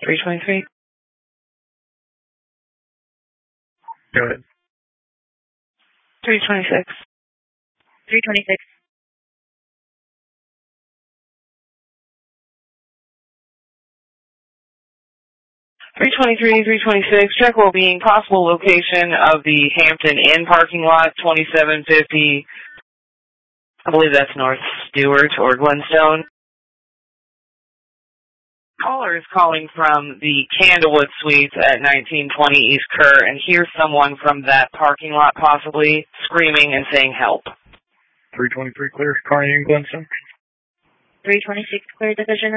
323. Go ahead. 326. 326. 323, 326, check well-being, possible location of the Hampton Inn parking lot, 2750, I believe that's North Stewart or Glenstone. Caller is calling from the Candlewood Suites at 1920 East Kerr and hears someone from that parking lot possibly screaming and saying help. 323 clear, Carney and Glenstone. 326 clear, division.